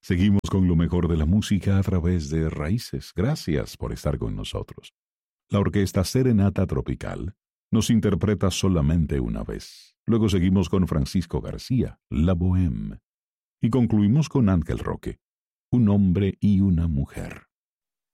Seguimos con lo mejor de la música a través de Raíces. Gracias por estar con nosotros. La orquesta Serenata Tropical nos interpreta Solamente una vez. Luego seguimos con Francisco García, La Bohème. Y concluimos con Ángel Roque, Un hombre y una mujer.